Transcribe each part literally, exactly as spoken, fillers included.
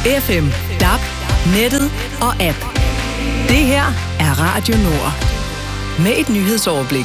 F M, D A B, nettet og app. Det her er Radio Nord. Med et nyhedsoverblik.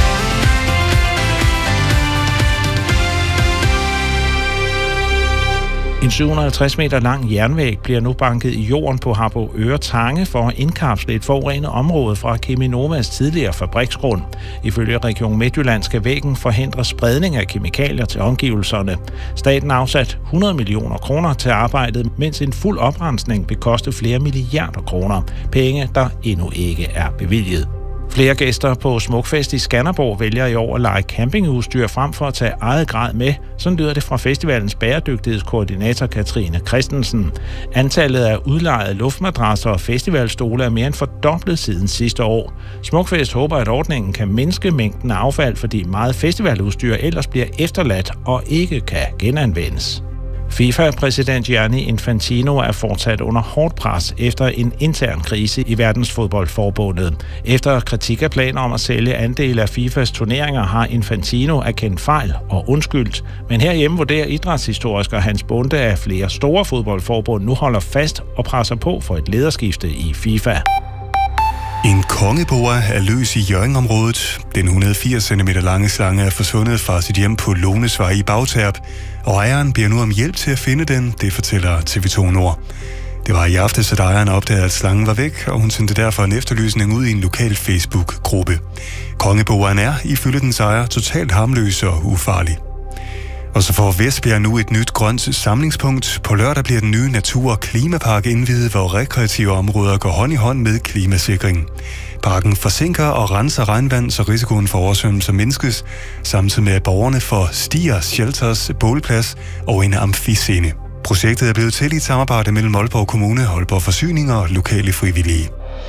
En syv hundrede og halvtreds meter lang jernvæg bliver nu banket i jorden på Harboøre Tange for at indkapsle et forurenet område fra Cheminovas tidligere fabriksgrund. Ifølge Region Midtjylland skal væggen forhindre spredning af kemikalier til omgivelserne. Staten har afsat hundrede millioner kroner til arbejdet, mens en fuld oprensning vil koste flere milliarder kroner. Penge, der endnu ikke er bevilget. Flere gæster på Smukfest i Skanderborg vælger i år at lege campingudstyr frem for at tage eget grad med. Sådan lyder det fra festivalens bæredygtighedskoordinator Katrine Christensen. Antallet af udlejede luftmadrasser og festivalstole er mere end fordoblet siden sidste år. Smukfest håber, at ordningen kan mindske mængden af affald, fordi meget festivaludstyr ellers bliver efterladt og ikke kan genanvendes. FIFA-præsident Gianni Infantino er fortsat under hårdt pres efter en intern krise i verdensfodboldforbundet. Efter kritik af planer om at sælge andele af FIFAs turneringer har Infantino erkendt fejl og undskyldt. Men herhjemme vurderer idrætshistoriker Hans Bunde, at flere store fodboldforbund nu holder fast og presser på for et lederskifte i FIFA. En kongeboa er løs i Hjørring-området. Den et hundrede og firs centimeter lange slange er forsvundet fra sit hjem på Lånesvej i Bagterp, og ejeren beder nu om hjælp til at finde den, det fortæller T V to Nord. Det var i aftes, at ejeren opdagede, at slangen var væk, og hun sendte derfor en efterlysning ud i en lokal Facebook-gruppe. Kongeboaen er, ifølge dens ejer, totalt harmløs og ufarlig. Og så får Vestbjerg nu et nyt grønt samlingspunkt. På lørdag bliver den nye natur- og klimapark indviet, hvor rekreative områder går hånd i hånd med klimasikring. Parken forsinker og renser regnvand, så risikoen for oversvømmelse mindskes, samtidig med at borgerne får stier, shelters, bålplads og en amfiscene. Projektet er blevet til i et samarbejde mellem Aalborg Kommune, Aalborg Forsyning og lokale frivillige.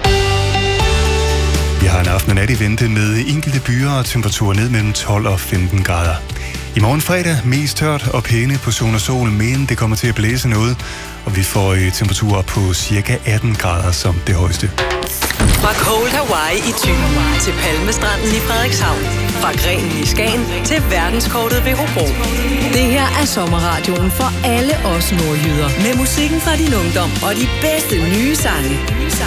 Vi har en aften og nat i vente med enkelte byer og temperaturer ned mellem tolv og femten grader. I morgen fredag mest tørt og pæne på sol og sol, men det kommer til at blæse noget, og vi får temperaturer på cirka atten grader som det højeste. Fra Cold Hawaii i Thy til Palmestranden i Frederikshavn. Fra Grenen i Skagen til verdenskortet ved Hobro. Det her er sommerradioen for alle os nordjyder. Med musikken fra din ungdom og de bedste nye sange.